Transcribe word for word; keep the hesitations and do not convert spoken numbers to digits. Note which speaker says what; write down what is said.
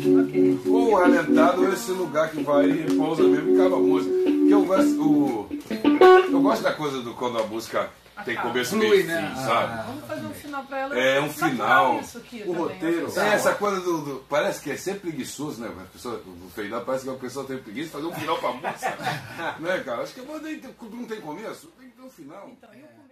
Speaker 1: Ok.
Speaker 2: O alentado é esse lugar que vai e pousa mesmo e acaba a música. Porque eu gosto, o, eu gosto da coisa do quando a música tem começo, meio e fim,
Speaker 3: né?
Speaker 2: sabe?
Speaker 1: Vamos fazer um final pra ela.
Speaker 2: É um final.
Speaker 1: Isso aqui
Speaker 3: O
Speaker 1: também,
Speaker 3: roteiro.
Speaker 1: assim.
Speaker 2: É, essa coisa do, do- parece que é sempre preguiçoso, né? A pessoa, o feijoada parece que a pessoa tem preguiça de fazer um final pra música. Né, cara? Acho que a banda aí tem- não tem começo, tem que ter um final.
Speaker 1: Então, eu